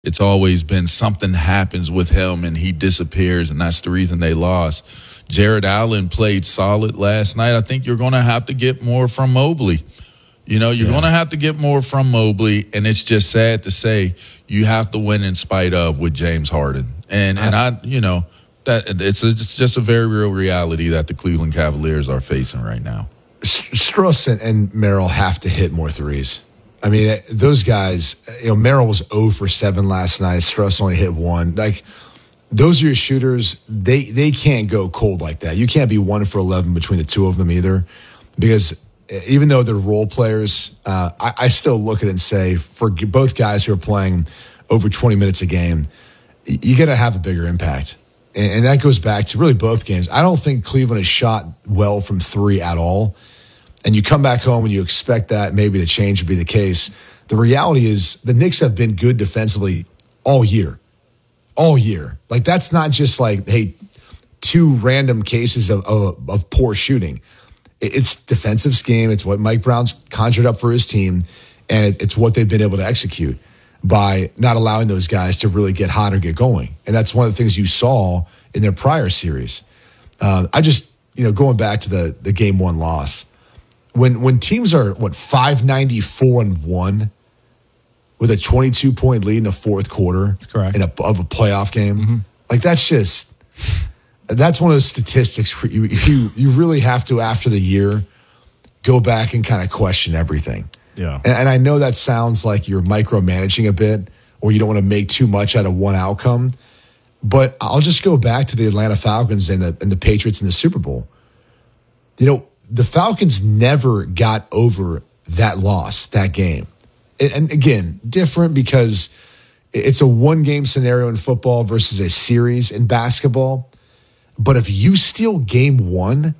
It's always been something happens with him and he disappears, and that's the reason they lost. Jared Allen played solid last night. I think you're going to have to get more from Mobley. You're going to have to get more from Mobley, and it's just sad to say you have to win in spite of with James Harden. That it's just a very real reality that the Cleveland Cavaliers are facing right now. Strus and Merrill have to hit more threes. I mean, those guys, Merrill was 0 for 7 last night. Strus only hit 1. Like, those are your shooters. They can't go cold like that. You can't be 1 for 11 between the two of them either, because even though they're role players, I still look at it and say, for both guys who are playing over 20 minutes a game, you got to have a bigger impact. And that goes back to really both games. I don't think Cleveland has shot well from 3 at all. And you come back home and you expect that maybe to change to be the case. The reality is the Knicks have been good defensively all year. All year. Like, that's not just like, hey, 2 random cases of poor shooting. It's defensive scheme. It's what Mike Brown's conjured up for his team, and it's what they've been able to execute by not allowing those guys to really get hot or get going. And that's one of the things you saw in their prior series. Going back to the game 1 loss, when teams are 594-1 with a 22-point lead in the fourth quarter, that's correct, of a playoff game, like that's one of those statistics where you really have to, after the year, go back and kind of question everything. Yeah. And I know that sounds like you're micromanaging a bit, or you don't want to make too much out of one outcome, but I'll just go back to the Atlanta Falcons and the Patriots in the Super Bowl. The Falcons never got over that loss, that game. And again, different because it's a one-game scenario in football versus a series in basketball. But if you steal game 1,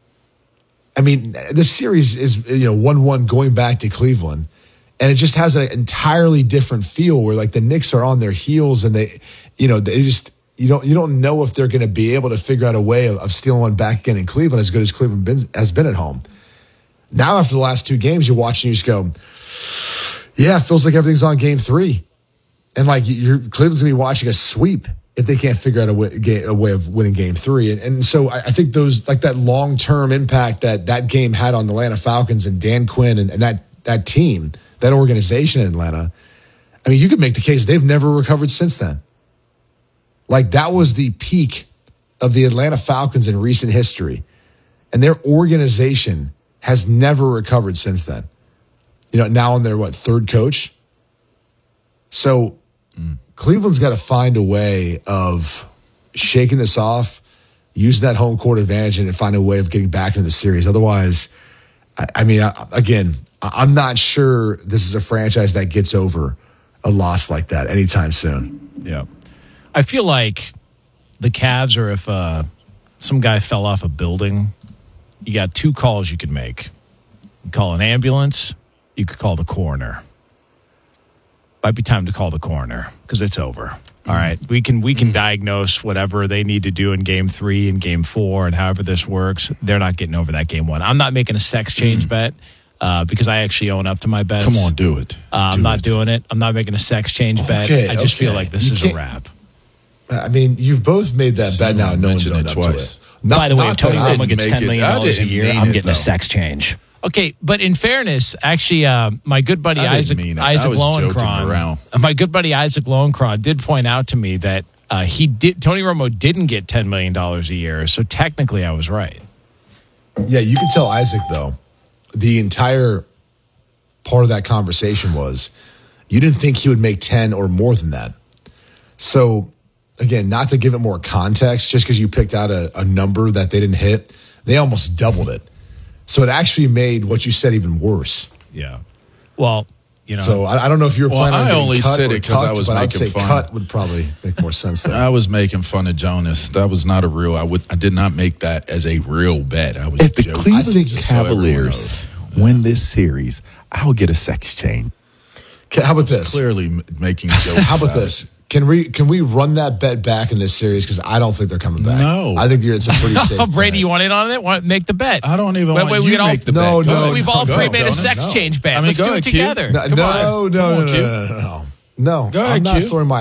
I mean, the series is 1-1 going back to Cleveland, and it just has an entirely different feel where like the Knicks are on their heels, and they just you don't know if they're going to be able to figure out a way of stealing one back again in Cleveland, as good as Cleveland has been at home. Now, after the last 2 games, you're watching, you just go, yeah, it feels like everything's on game 3, and like Cleveland's gonna be watching a sweep if they can't figure out a way of winning game 3. And so I think those, like, that long-term impact that game had on the Atlanta Falcons and Dan Quinn and that team, that organization in Atlanta, I mean, you could make the case they've never recovered since then. Like, that was the peak of the Atlanta Falcons in recent history. And their organization has never recovered since then. Now on their, 3rd coach? So Cleveland's got to find a way of shaking this off, using that home court advantage, and find a way of getting back into the series. Otherwise, I'm not sure this is a franchise that gets over a loss like that anytime soon. Yeah. I feel like the Cavs are if some guy fell off a building, you got 2 calls you could make. You could call an ambulance, you could call the coroner. Might be time to call the coroner because it's over. All right, we can diagnose whatever they need to do in game 3 and game 4 and however this works. They're not getting over that game 1. I'm not making a sex change bet because I actually own up to my bets. Come on, do it. I'm not doing it. I'm not making a sex change bet. I just feel like this is a wrap. I mean, you've both made that bet now. No one's owned up to it. By the way, if Tony Romo gets $10 million a year, I'm getting a sex change. Okay, but in fairness, actually, my good buddy Isaac Lowenkron, did point out to me that Tony Romo didn't get $10 million a year, so technically I was right. Yeah, you can tell Isaac, though, the entire part of that conversation was you didn't think he would make 10 or more than that. So, again, not to give it more context, just because you picked out a number that they didn't hit, they almost doubled it. So it actually made what you said even worse. Yeah. Well, So I don't know if you were planning on I only cut said it because I was but I'd making say fun. cut would probably make more sense there. I was making fun of Jonas. That was not a real. I did not make that as a real bet. I was if the joking. Cleveland Cavaliers win this series, I'll get a sex change. How about this? Clearly making jokes. How about this? Can we run that bet back in this series? Because I don't think they're coming back. No. I think you're at some pretty safe. Brady, you want in on it? Make the bet. I don't even want you to make the bet. No, we've all three made a sex change bet. Let's do it together. No. No, Go ahead, I'm not Q. throwing my